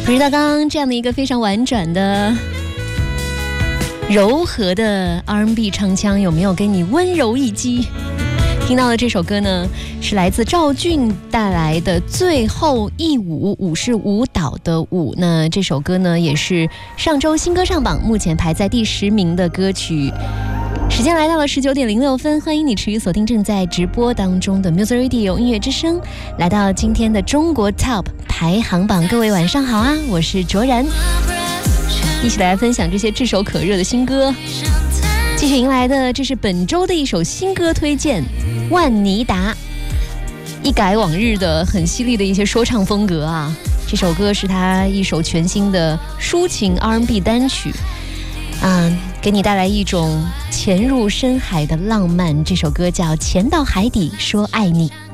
不知道刚刚这样的一个非常婉转的柔和的 R&B 唱腔有没有给你温柔一击？听到的这首歌呢，是来自赵俊带来的《最后一舞》，舞是舞蹈的舞。那这首歌呢，也是上周新歌上榜，目前排在第10名的歌曲。时间来到了19点06分，欢迎你持续锁定正在直播当中的 Music Radio 音乐之声，来到今天的中国 Top 排行榜。各位晚上好啊，我是卓然，一起来分享这些炙手可热的新歌。继续迎来的这是本周的一首新歌推荐，万妮达，一改往日的很犀利的一些说唱风格啊。这首歌是他一首全新的抒情 R&B 单曲给你带来一种潜入深海的浪漫。这首歌叫《潜到海底说爱你》。